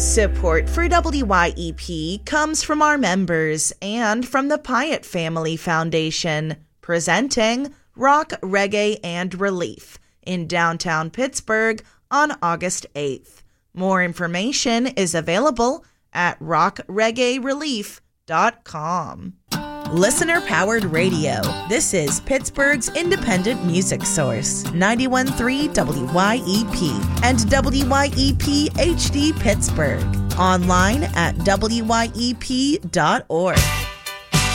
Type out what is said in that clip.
Support for WYEP comes from our members and from the Pyatt Family Foundation, presenting Rock, Reggae, and Relief in downtown Pittsburgh on August 8th. More information is available at rockreggaerelief.com. Listener-powered radio. This is Pittsburgh's independent music source, 91.3 WYEP and WYEP HD Pittsburgh. Online at WYEP.org.